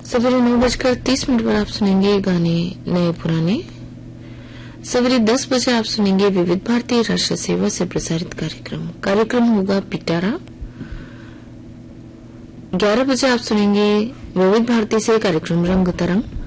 सवेरे 9:30 पर आप सुनेंगे गाने नए पुराने। सवेरे 10 बजे आप सुनेंगे विविध भारतीय राष्ट्रीय सेवा से प्रसारित कार्यक्रम होगा पिटारा। 11 बजे आप सुनेंगे विविध भारती से कार्यक्रम रंग तरंग।